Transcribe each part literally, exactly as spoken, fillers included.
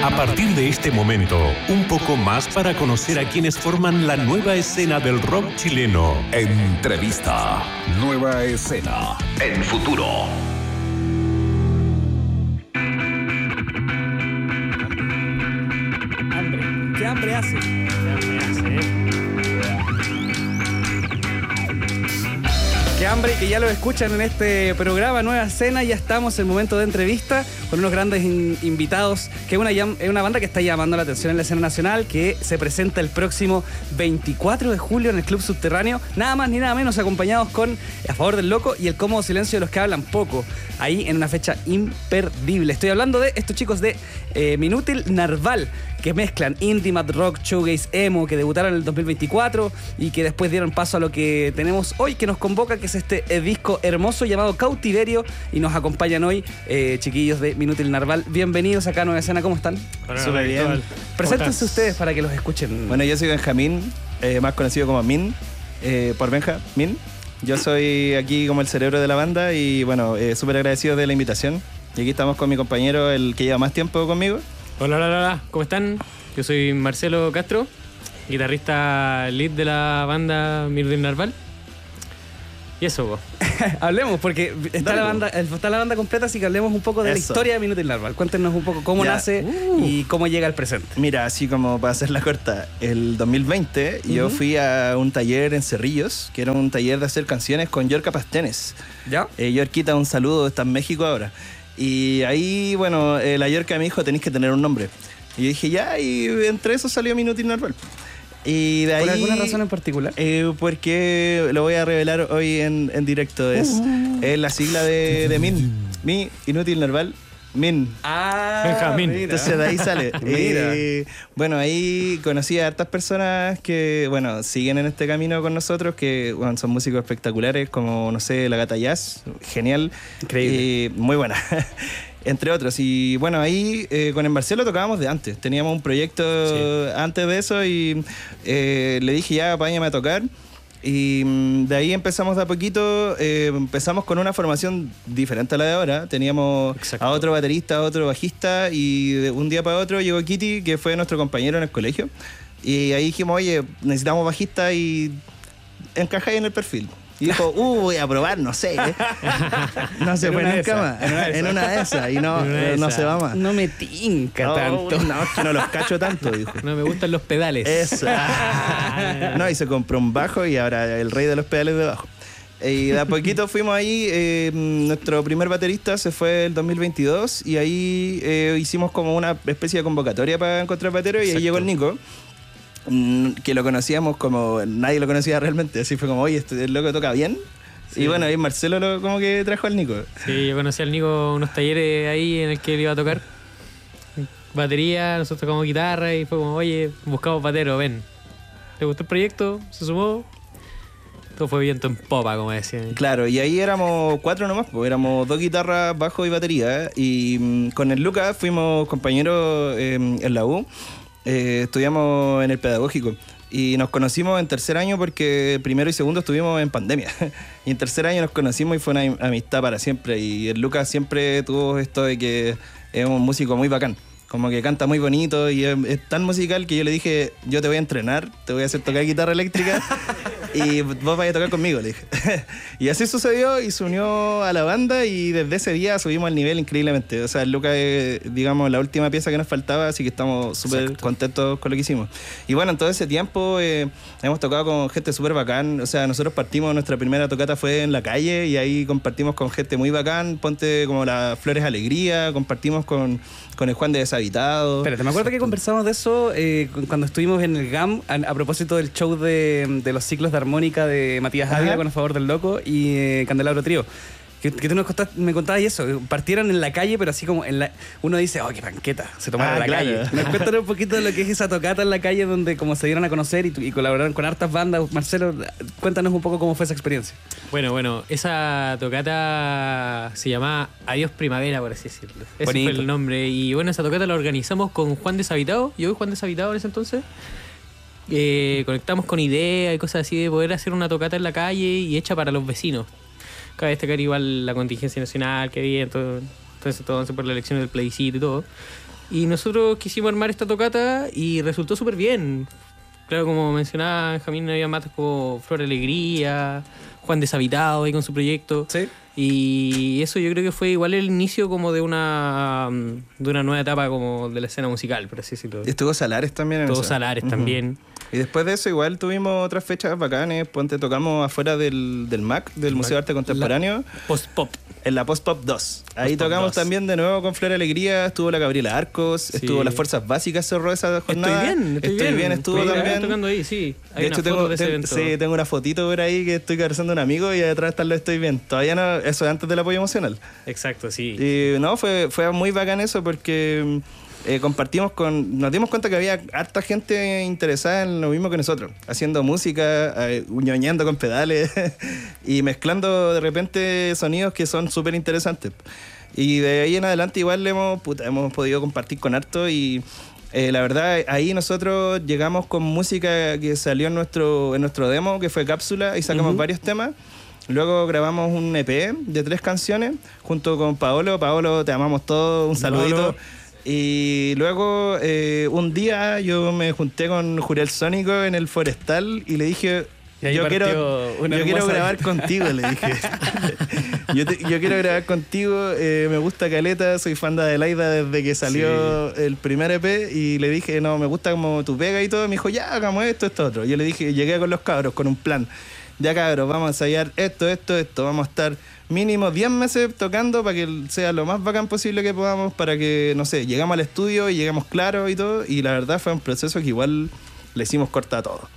A partir de este momento, un poco más para conocer a quienes forman la nueva escena del rock chileno. Entrevista. Nueva escena. En Futuro. Hambre. ¿Qué hambre hace? ¿Qué hambre hace, eh? Qué hambre, que ya lo escuchan en este programa Nueva Escena. Ya estamos en el momento de entrevista con unos grandes in- invitados, que es una, llam- es una banda que está llamando la atención en la escena nacional, que se presenta el próximo veinticuatro de julio en el Club Subterráneo, nada más ni nada menos, acompañados con A Favor del Loco y El Cómodo Silencio de los que hablan poco, ahí en una fecha imperdible. Estoy hablando de estos chicos de eh, Minútil Narval, que mezclan indie, mad rock, shoegaze, emo, que debutaron en el dos mil veinticuatro y que después dieron paso a lo que tenemos hoy, que nos convoca, que es este eh, disco hermoso llamado Cautiverio, y nos acompañan hoy eh, chiquillos de Minútil Narval. Bienvenidos acá a Nueva Escena, ¿cómo están? Súper bien. Preséntense ustedes para que los escuchen. Bueno, yo soy Benjamín, eh, más conocido como Min, eh, por Benja, Min. Yo soy aquí como el cerebro de la banda y bueno, eh, súper agradecido de la invitación. Y aquí estamos con mi compañero, el que lleva más tiempo conmigo. Hola, hola, hola, ¿cómo están? Yo soy Marcelo Castro, guitarrista lead de la banda Minútil Narval. Y eso, vos. Hablemos, porque está la, banda, está la banda completa, así que hablemos un poco de Eso. la historia de Minútil Narval. Cuéntenos un poco cómo Ya. nace Uh. y cómo llega al presente. Mira, así como para hacerla corta, el dos mil veinte yo Ujú. fui a un taller en Cerrillos, que era un taller de hacer canciones con Yorka Pastenes. ¿Ya? Eh, Yorkita, un saludo, está en México ahora. Y ahí, bueno, eh, la Yorka me dijo, tenéis que tener un nombre. Y yo dije, ya, y entre eso salió Minútil Narval. Y de ahí, ¿Por alguna razón en particular? Eh, porque lo voy a revelar hoy en, en directo. Es, Uh. es la sigla de, de Min. Mi, Inútil Narval, Min. Ah, Benjamín. mira. Entonces de ahí sale. Mira. Eh, bueno, ahí conocí a hartas personas que, bueno, siguen en este camino con nosotros, que bueno, son músicos espectaculares, como, no sé, La Gata Jazz, genial. Increíble. Eh, muy buena. Entre otros. Y bueno, ahí eh, con el Marcelo tocábamos de antes. Teníamos un proyecto Sí. antes de eso y eh, le dije, ya, apáñame a tocar. Y mm, de ahí empezamos de a poquito, eh, empezamos con una formación diferente a la de ahora. Teníamos Exacto. a otro baterista, a otro bajista, y de un día para otro llegó Kitty, que fue nuestro compañero en el colegio. Y ahí dijimos, oye, necesitamos bajista y encajáis en el perfil. Y dijo, uh, voy a probar, no sé. ¿eh? No se En fue una de nunca esas, más. en una de En una de esas. Y no, En una de no esas. se va más. No me tinca No, tanto. no, es que no los cacho tanto, dijo. No me gustan los pedales. Eso. No, y se compró un bajo y ahora el rey de los pedales de bajo. Y de a poquito fuimos ahí. Eh, nuestro primer baterista se fue el dos mil veintidós y ahí eh, hicimos como una especie de convocatoria para encontrar batero y ahí Exacto. llegó el Nico, mm, que lo conocíamos como nadie lo conocía realmente. Así fue como, oye, este el loco toca bien. Sí. Y bueno, ahí Marcelo lo, como que trajo al Nico. Sí, yo conocí al Nico unos talleres ahí en el que él iba a tocar batería, nosotros tocamos guitarra y fue como, oye, buscamos batero, ven. Le gustó el proyecto, se sumó. Todo fue viento en popa, como decían. Claro, y ahí éramos cuatro nomás, pues éramos dos guitarras, bajo y batería. ¿eh? Y mm, con el Lucas fuimos compañeros eh, en la U, eh, estudiamos en el pedagógico. Y nos conocimos en tercer año porque primero y segundo estuvimos en pandemia. Y en tercer año nos conocimos y fue una am- amistad para siempre. Y el Lucas siempre tuvo esto de que es un músico muy bacán. Como que canta muy bonito y es, es tan musical que yo le dije, yo te voy a entrenar, te voy a hacer tocar guitarra eléctrica y vos vais a tocar conmigo, le dije. Y así sucedió y se unió a la banda y desde ese día subimos al nivel increíblemente. O sea, el Lucas es, digamos, la última pieza que nos faltaba, así que estamos súper Exacto. contentos con lo que hicimos. Y bueno, en todo ese tiempo eh, hemos tocado con gente súper bacán. O sea, nosotros partimos, nuestra primera tocata fue en la calle y ahí compartimos con gente muy bacán. Ponte como las Flores Alegría, compartimos con, con el Juan de Deshabitado. Espérate, me acuerdo que conversamos de eso eh, cu- cuando estuvimos en el G A M a, a propósito del show de, de los ciclos de armónica de Matías Ávila Ajá. con A Favor del Loco y eh, Candelabro Trío. Que, que tú nos contaste- me contabas eso, que partieron en la calle, pero así como en la, uno dice, oh, qué panqueta, se tomaron Ah, en la claro. calle. Nos cuéntanos un poquito de lo que es esa tocata en la calle donde como se dieron a conocer y, tu- y colaboraron con hartas bandas. Marcelo, cuéntanos un poco cómo fue esa experiencia. Bueno, bueno, esa tocata se llamaba Adiós Primavera, por así decirlo. Ese Bonito. fue el nombre. Y bueno, esa tocata la organizamos con Juan Deshabitado. Yo y Juan Deshabitado en ese entonces. Eh, conectamos con ideas y cosas así de poder hacer una tocata en la calle y hecha para los vecinos. Cabe destacar igual la contingencia nacional que había, todo, entonces todo por la elección del plebiscito y todo. Y nosotros quisimos armar esta tocata y resultó súper bien. Claro, como mencionaba Benjamín, había matas como Flor Alegría, Juan Deshabitado ahí con su proyecto. Sí. Y eso yo creo que fue igual el inicio como de una de una nueva etapa como de la escena musical, por así decirlo. Y estuvo Salares también en Todos eso. Salares Ujú. también. Y después de eso igual tuvimos otras fechas bacanes. Ponte, tocamos afuera del, del M A C, del Museo de Arte Contemporáneo, Post-pop. en la Post Pop dos. Ahí Post Pop tocamos dos. también de nuevo con Flor Alegría. Estuvo la Gabriela Arcos, Sí. estuvo las Fuerzas Básicas, cerró esa jornada. Estoy bien, estoy, Estoy bien, estuvo Estoy también. tocando ahí, sí. Hay De una hecho, foto tengo, de ese ten- evento. sí, tengo una fotito por ahí que estoy abrazando a un amigo y detrás está lo Estoy Bien. Todavía no, eso es antes del apoyo emocional. Exacto, sí. Y no, fue, fue muy bacán eso porque eh, compartimos con. Nos dimos cuenta que había harta gente interesada en lo mismo que nosotros, haciendo música, eh, ñoñando con pedales y mezclando de repente sonidos que son súper interesantes. Y de ahí en adelante, igual le hemos, puta, hemos podido compartir con harto y. Eh, la verdad, ahí nosotros llegamos con música que salió en nuestro, en nuestro demo, que fue Cápsula, y sacamos Ujú. varios temas. Luego grabamos un E P de tres canciones junto con Paolo. Paolo, te amamos todos, un saludito. Paolo. Y luego, eh, un día yo me junté con Juriel Sónico en el Forestal y le dije... Y ahí yo partió quiero, una yo quiero hermosa- grabar contigo, le dije. yo, te- yo quiero grabar contigo, eh, me gusta Caleta, soy fan de Adelaida desde que salió el primer E P y le dije, no, me gusta como tu pega y todo. Me dijo, ya, hagamos esto, esto, otro. Yo le dije, llegué con los cabros con un plan. Ya, cabros, vamos a ensayar esto, esto, esto. Vamos a estar mínimo diez meses tocando para que sea lo más bacán posible que podamos, para que, no sé, llegamos al estudio y llegamos claros y todo. Y la verdad fue un proceso que igual le hicimos corta a todo.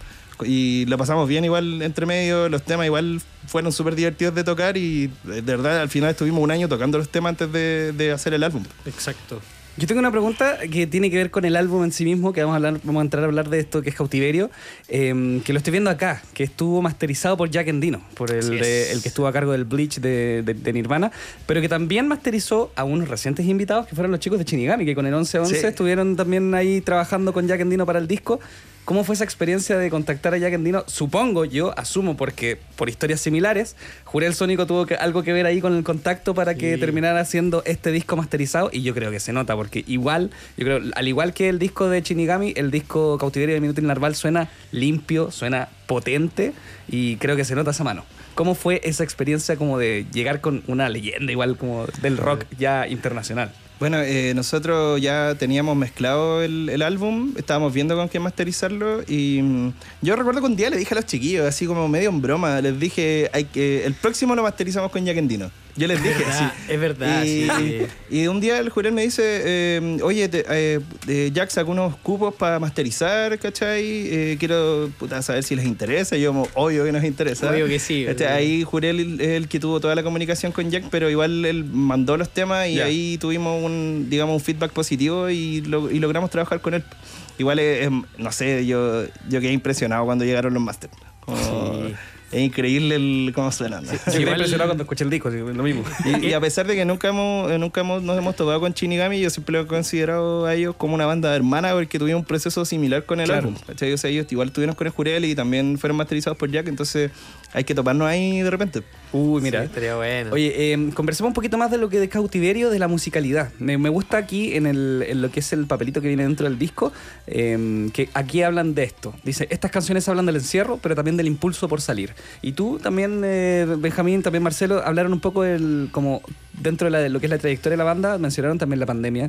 Y lo pasamos bien igual entre medio, los temas igual fueron súper divertidos de tocar y de verdad al final estuvimos un año tocando los temas antes de, de hacer el álbum. Exacto. Yo tengo una pregunta que tiene que ver con el álbum en sí mismo, que vamos a, hablar, vamos a entrar a hablar de esto, que es Cautiverio, eh, que lo estoy viendo acá, que estuvo masterizado por Jack Endino, por el, Así de- es. el que estuvo a cargo del Bleach de, de- de Nirvana, pero que también masterizó a unos recientes invitados, que fueron los chicos de Shinigami, que con el once once Sí. estuvieron también ahí trabajando con Jack Endino para el disco. ¿Cómo fue esa experiencia de contactar a Jack Endino? Supongo, yo asumo, porque por historias similares, Juriel Sónico tuvo que- algo que ver ahí con el contacto para que Sí. terminara haciendo este disco masterizado, y yo creo que se nota, porque igual, yo creo, al igual que el disco de Shinigami, el disco Cautiverio de Minuto Narval suena limpio, suena potente, y creo que se nota esa mano. ¿Cómo fue esa experiencia como de llegar con una leyenda igual como del rock ya internacional? Bueno, eh, nosotros ya teníamos mezclado el, el álbum, estábamos viendo con qué masterizarlo y mm, yo recuerdo que un día le dije a los chiquillos, así como medio en broma, les dije, hay que, el próximo lo masterizamos con Jack Endino. Yo les dije, verdad, sí. es verdad, y, sí. y un día el Juriel me dice, eh, oye, te- eh, eh, Jack sacó unos cupos para masterizar, ¿cachai? Eh, quiero puta, saber si les interesa. Y yo, como, obvio que nos interesa. Obvio que sí, Este, obvio. ahí Juriel es el que tuvo toda la comunicación con Jack, pero igual él mandó los temas y Ya. ahí tuvimos un, digamos, un feedback positivo y, lo- y logramos trabajar con él. Igual, es, es- no sé, yo, yo quedé impresionado cuando llegaron los masters. Como- Sí. Es increíble el, cómo suenan. ¿no? Yo quedé igual- impresionado cuando escuché el disco, sí, lo mismo. Y, y a pesar de que nunca hemos, eh, nunca hemos, nos hemos tocado con Shinigami, yo siempre lo he considerado a ellos como una banda hermana porque tuvimos un proceso similar con el Claro. álbum. ¿Cachai? O sea, ellos igual estuvieron con el Juriel y también fueron masterizados por Jack, entonces hay que toparnos ahí de repente. Uy, mira. Sí, estaría bueno. Oye, eh, conversemos un poquito más de lo que de Cautiverio, de la musicalidad. Me, me gusta aquí en, el, en lo que es el papelito que viene dentro del disco, eh, que aquí hablan de esto. Dice, estas canciones hablan del encierro, pero también del impulso por salir. Y tú también, eh, Benjamín, también Marcelo, hablaron un poco del, como dentro de, la- de lo que es la trayectoria de la banda, mencionaron también la pandemia.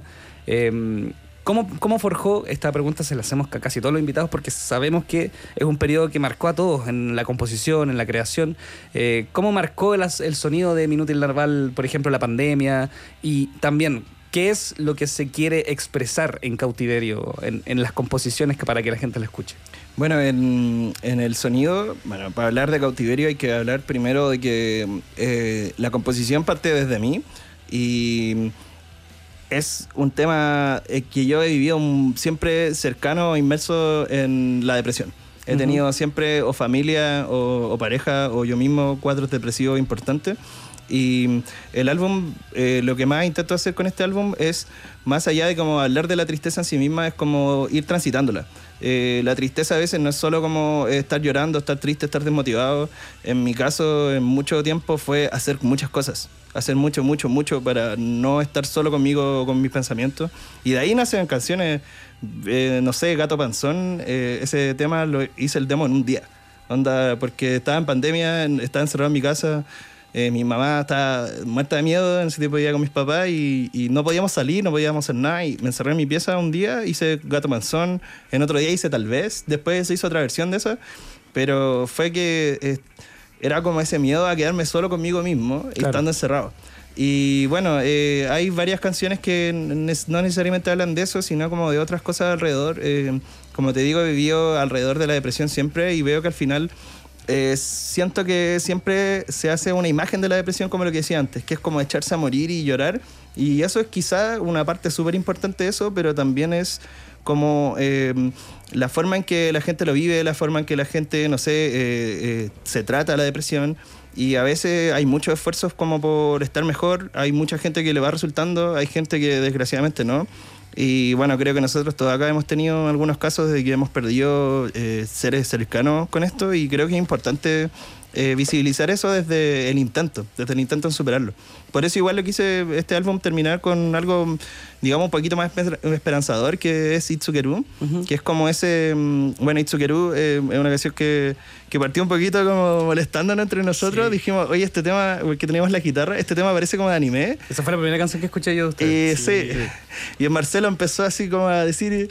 Eh, ¿Cómo, ¿Cómo forjó? Esta pregunta se la hacemos a casi todos los invitados porque sabemos que es un periodo que marcó a todos en la composición, en la creación. Eh, ¿Cómo marcó el, as- el sonido de Minuto Narval, por ejemplo, la pandemia? Y también, ¿qué es lo que se quiere expresar en Cautiverio, en, en las composiciones que para que la gente lo escuche? Bueno, en, en el sonido, bueno, para hablar de Cautiverio hay que hablar primero de que eh, la composición parte desde mí y es un tema eh, que yo he vivido un- siempre cercano, inmerso en la depresión. He Ujú. tenido siempre o familia o, o pareja o yo mismo cuadros depresivos importantes. Y el álbum, eh, lo que más intento hacer con este álbum es, más allá de como hablar de la tristeza en sí misma, es como ir transitándola. Eh, la tristeza a veces no es solo como estar llorando, estar triste, estar desmotivado. En mi caso, en mucho tiempo fue hacer muchas cosas. hacer mucho, mucho, mucho para no estar solo conmigo, con mis pensamientos. Y de ahí nacen canciones, eh, no sé, Gato Panzón, eh, ese tema lo hice el demo en un día. Onda, porque estaba en pandemia, estaba encerrado en mi casa. Eh, mi mamá estaba muerta de miedo en ese tiempo de día con mis papás y, y no podíamos salir, no podíamos hacer nada. Y me encerré en mi pieza un día, hice Gato Panzón, en otro día hice Tal Vez, después se hizo otra versión de esa, pero fue que eh, era como ese miedo a quedarme solo conmigo mismo, claro, estando encerrado. Y bueno, eh, hay varias canciones que no necesariamente hablan de eso, sino como de otras cosas alrededor. Eh, como te digo, he vivido alrededor de la depresión siempre y veo que al final... Eh, siento que siempre se hace una imagen de la depresión como lo que decía antes, que es como echarse a morir y llorar, y eso es quizá una parte súper importante de eso, pero también es como eh, la forma en que la gente lo vive, la forma en que la gente, no sé, eh, eh, se trata la depresión, y a veces hay muchos esfuerzos como por estar mejor, hay mucha gente que le va resultando, hay gente que desgraciadamente no. Y bueno, creo que nosotros todos acá hemos tenido algunos casos de que hemos perdido eh, seres cercanos con esto, y creo que es importante eh, visibilizar eso desde el intento, desde el intento en superarlo. Por eso igual lo quise este álbum terminar con algo, digamos, un poquito más esperanzador, que es Itsukeru, uh-huh. que es como ese... Bueno, Itsukeru eh, es una canción que, que partió un poquito como molestándonos entre nosotros. Sí. Dijimos, oye, este tema, que teníamos la guitarra, este tema parece como de anime. Esa fue la primera canción que escuché yo de ustedes. Eh, sí. sí. Y Marcelo empezó así como a decir...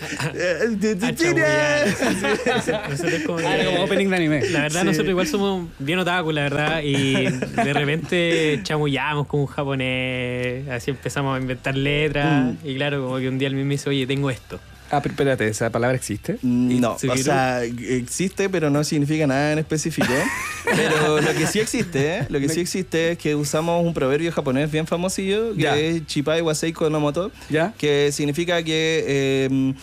Era como opening de anime. La verdad, sí. nosotros igual somos bien otaku, la verdad, y de repente chamullamos como un japonés, así empezamos a inventar letras, mm. y claro, como que un día el mismo me dice, oye, tengo esto. Ah, pero espérate, ¿esa palabra existe? No, o sea, existe, pero no significa nada en específico. Pero lo que sí existe, ¿eh? lo que sí existe es que usamos un proverbio japonés bien famosillo, que ya. es Chipai Waseiko no Moto, ¿Ya? que significa que eh,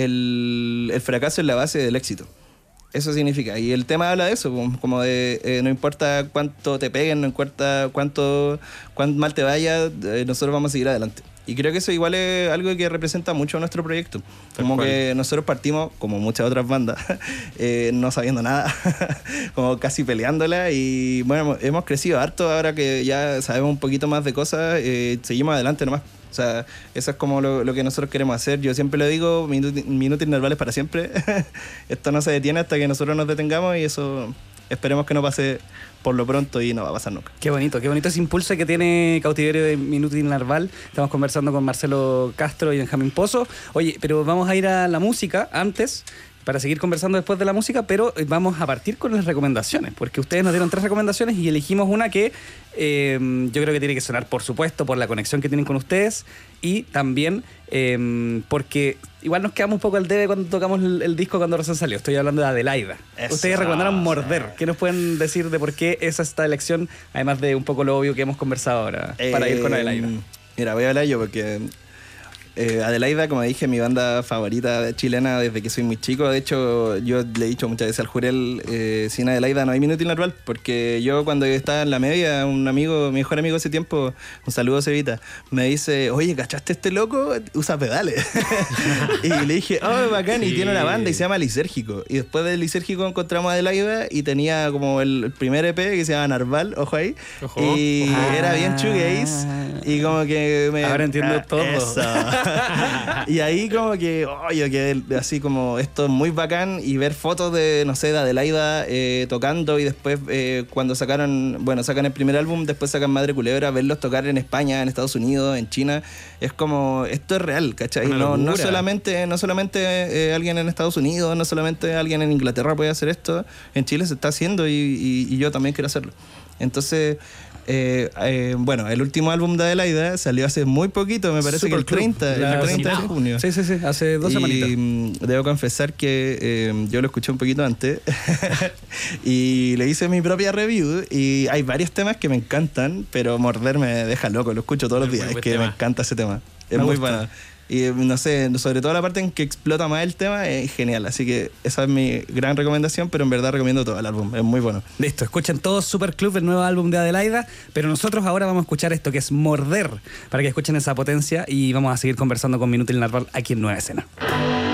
el, el fracaso es la base del éxito. Eso significa. Y el tema habla de eso, como de eh, no importa cuánto te peguen, no importa cuánto, cuánto mal te vaya, eh, nosotros vamos a seguir adelante. Y creo que eso igual es algo que representa mucho nuestro proyecto. Como que nosotros partimos, como muchas otras bandas, eh, no sabiendo nada, como casi peleándola. Y bueno, hemos crecido harto ahora que ya sabemos un poquito más de cosas, eh, seguimos adelante nomás. O sea, eso es como lo, lo que nosotros queremos hacer. Yo siempre lo digo, minutos minutos nervales para siempre. Esto no se detiene hasta que nosotros nos detengamos, y eso esperemos que no pase por lo pronto, y no va a pasar nunca. Qué bonito, qué bonito ese impulso que tiene Cautiverio de Minuto Narval. Estamos conversando con Marcelo Castro y Benjamín Pozo. Oye, pero vamos a ir a la música antes, para seguir conversando después de la música, pero vamos a partir con las recomendaciones, porque ustedes nos dieron tres recomendaciones y elegimos una que eh, yo creo que tiene que sonar, por supuesto, por la conexión que tienen con ustedes, y también eh, porque igual nos quedamos un poco al debe cuando tocamos el, el disco cuando recién salió. Estoy hablando de Adelaida. Eso. Ustedes recomendaron Morder. ¿Qué nos pueden decir de por qué es esta elección, además de un poco lo obvio que hemos conversado ahora, eh, para ir con Adelaida? Mira, voy a hablar yo porque... Eh, Adelaida, como dije, mi banda favorita chilena desde que soy muy chico. De hecho, yo le he dicho muchas veces al Jurel, eh, sin Adelaida no hay Minuto Narval, porque yo cuando estaba en la media, un amigo, mi mejor amigo ese tiempo, un saludo Cevita, me dice, oye, ¿cachaste este loco? Usa pedales. Y le dije, oh, bacán, sí. Y tiene una banda y se llama Lisérgico. Y después de Lisérgico encontramos a Adelaida y tenía como el primer E P que se llama Narval, ojo ahí. Ojo. Y ah. era bien shoegaze. Y como que me... Ahora entiendo ah, todo. Eso. Y ahí como que, oye, oh, que así como esto es muy bacán, y ver fotos de, no sé, de Adelaida eh, tocando, y después eh, cuando sacaron, bueno, sacan el primer álbum, después sacan Madre Culebra, verlos tocar en España, en Estados Unidos, en China, es como, esto es real, ¿cachai? No, no solamente, no solamente eh, alguien en Estados Unidos, no solamente alguien en Inglaterra puede hacer esto, en Chile se está haciendo, y, y, y yo también quiero hacerlo. Entonces... Eh, eh, bueno, el último álbum de Adelaida salió hace muy poquito, me parece Super que el treinta, el treinta de junio. Sí, sí, sí, hace dos semanitas. Y debo confesar que eh, yo lo escuché un poquito antes y le hice mi propia review, y hay varios temas que me encantan, pero Morder me deja loco, lo escucho todos los días, es que tema. me encanta ese tema, es me muy gusta. bueno. Y no sé, sobre todo la parte en que explota más el tema es genial. Así que esa es mi gran recomendación, pero en verdad recomiendo todo el álbum, es muy bueno. Listo, escuchen todos Super Club, el nuevo álbum de Adelaida. Pero nosotros ahora vamos a escuchar esto que es Morder, para que escuchen esa potencia, y vamos a seguir conversando con Minuto Narval aquí en Nueva Escena.